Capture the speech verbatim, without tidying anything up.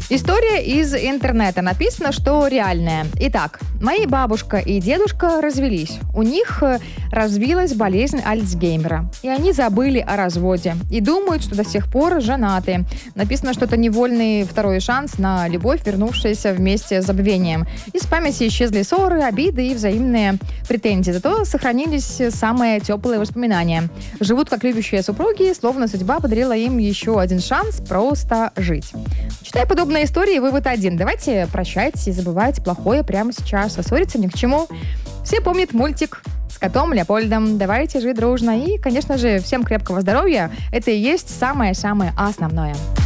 История из интернета. Написано, что реальная. Итак, мои бабушка и дедушка развелись. У них э, развилась болезнь Альцгеймера. И они забыли о разводе. И думают, что до сих пор женаты. Написано, что это невольный второй шанс на любовь, вернувшаяся вместе с забвением. Из памяти исчезли ссоры, обиды и взаимные претензии. Зато сохранились самые теплые воспоминания. Живут как любящие супруги, словно судьба подарила им еще один шанс просто жить. Читая подобные истории, вывод один. Давайте прощайте и забывайте плохое прямо сейчас. А ссориться ни к чему. Все помнят мультик с котом Леопольдом. Давайте жить дружно. И, конечно же, всем крепкого здоровья. Это и есть самое-самое основное.